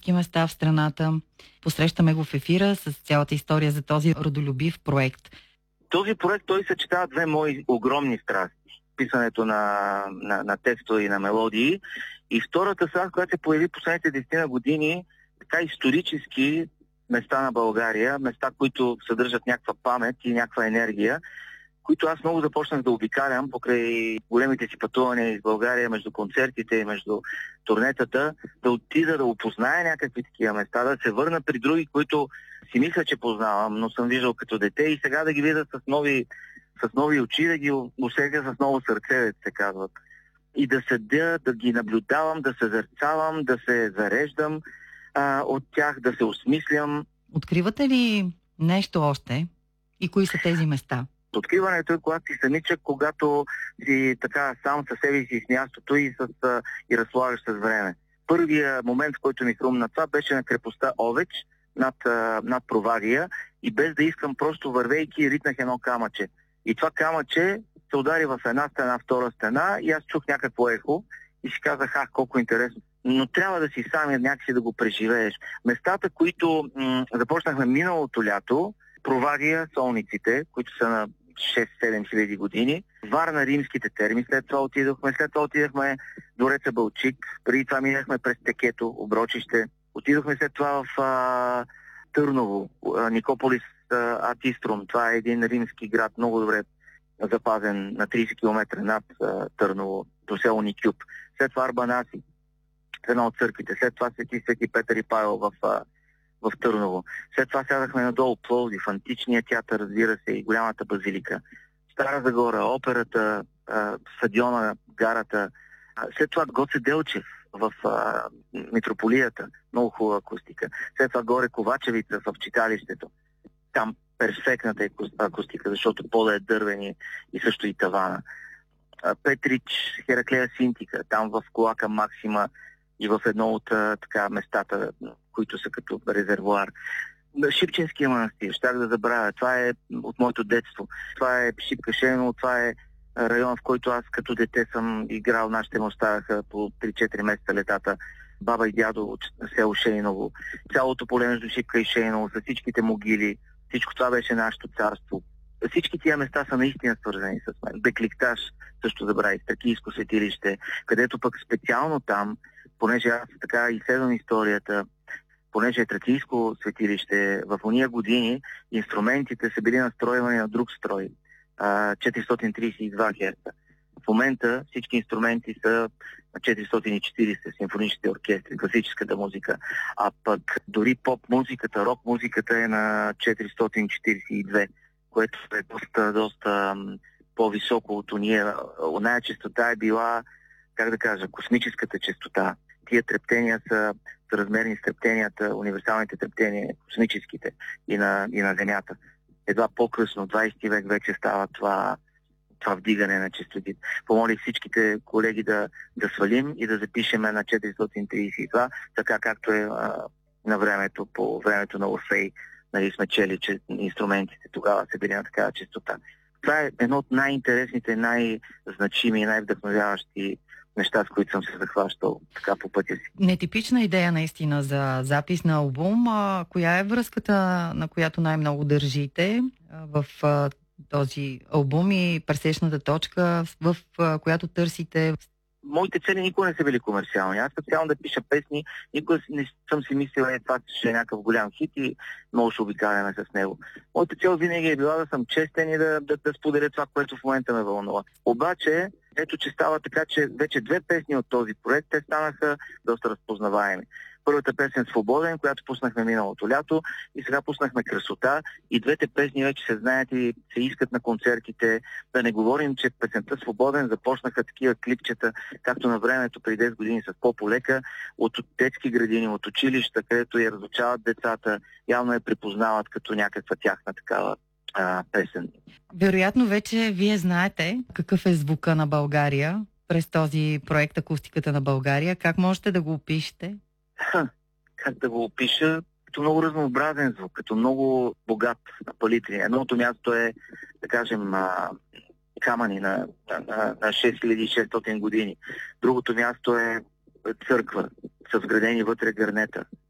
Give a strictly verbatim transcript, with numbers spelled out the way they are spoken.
исторически места в страната. Посрещаме го в ефира с цялата история за този родолюбив проект. Този проект, той съчетава две мои огромни страсти. Писането на, на, на текстове и на мелодии. И втората страст, която се появи последните десет години, така исторически места на България, места, които съдържат някаква памет и някаква енергия, които аз много започнах да обикалям покрай големите си пътувания из България, между концертите и между турнетата, да отида да опозная някакви такива места, да се върна при други, които си мисля, че познавам, но съм виждал като дете и сега да ги видя с нови, с нови очи, да ги усетя с ново сърце, да се казват. И да седя, да ги наблюдавам, да се зърцавам, да се зареждам а, от тях, да се осмислям. Откривате ли нещо още и кои са тези места? Откриването е когато си самичък, когато си така сам със себе си с мястото и, с, и разполагаш с време. Първият момент, в който ми хрумна това, беше на крепостта Овеч над, над Провадия и без да искам, просто вървейки, ритнах едно камъче. И това камъче се удари в една стена, втора стена и аз чух някакво ехо и си казах, ах, колко интересно. Но трябва да си сам някакси да го преживееш. Местата, които м- започнахме миналото лято, Провадия, Солниците, които са на шест-седем хиляди години. Варна, римските терми, след това отидохме. След това отидохме до Реца Балчик. Преди това минахме през Текето, Оброчище. Отидохме след това в а, Търново, а, Никополис а, Атиструм. Това е един римски град, много добре запазен на трийсет километра над а, Търново, до село Никюб. След това Арбанаси, една от църквите. След това Свети Свети Петър и Павел в а, в Търново. След това сядахме надолу Пловдив, в античния театър, разбира се, и голямата базилика. Стара Загора, операта, а, стадиона, гарата. А, след това Гоце Делчев в а, Митрополията, много хубава акустика. След това горе Ковачевица в читалището. Там перфектната акустика, защото пода е дървен и, и също и тавана. А, Петрич, Хераклея Синтика, там в Колака Максима и в едно от а, така местата, които са като резервуар. Шипченския манастир, щях да забравя. Това е от моето детство. Това е Шипка Шейново, това е район, в който аз като дете съм играл. Нашите ме оставяха по три-четири месеца летата. Баба и дядо от село Шейново. Цялото поле между Шипка и Шейново, с всичките могили. Всичко това беше нашето царство. Всички тия места са наистина свързани с мен. Бекликташ също забравих, Тракийско светилище, където пък специално там, понеже аз така изследвам историята, понеже е Тракийско светилище, в ония години инструментите са били настроивани на друг строй, четиристотин трийсет и два херца. В момента всички инструменти са на четиристотин и четирийсет, симфоничните оркестри, класическата музика, а пък дори поп-музиката, рок-музиката е на четиристотин четирийсет и две, което е доста, доста по-високо от уния. Оная честота е била, как да кажа, космическата честота. Тия трептения са съразмерни с трептенията, универсалните трептения, космическите и на, и на Земята. Едва по-късно, двайсети век, вече става това, това вдигане на честотите. Помолих всичките колеги да, да свалим и да запишеме на четиристотин трийсет и два, така както е а, на времето, по времето на Орфей. Нали сме чели, че инструментите тогава са били на такава честота. Това е едно от най-интересните, най-значими и най-вдъхновяващи неща, с които съм се захващал така по пътя си. Нетипична идея наистина за запис на албум. А, коя е връзката, на която най-много държите а, в а, този албум и пресечната точка, в а, която търсите? Моите цели никога не са били комерциални. Аз специално да пиша песни, никога не съм си мислил, е това, че е някакъв голям хит и много ще обикаляме с него. Моята цел винаги е била да съм честен и да, да, да споделя това, което в момента ме вълнува. Обаче, ето че става така, че вече две песни от този проект, те станаха доста разпознаваеми. Първата песен "Свободен", която пуснахме миналото лято, и сега пуснахме "Красота", и двете песни вече се знаят и се искат на концертите. Да не говорим, че песента "Свободен" започнаха такива клипчета, както на времето преди десет години с По-полека, от детски градини, от училища, където я разучават децата, явно я припознават като някаква тяхна такава а, песен. Вероятно вече вие знаете какъв е звука на България през този проект "Акустиката на България". Как можете да го опишете? Ха, как да го опиша? Като много разнообразен звук, като много богат на палитри. Едното място е, да кажем, а, камъни на, на, на шест хиляди и шестстотин години. Другото място е църква с вградени вътре гърнета.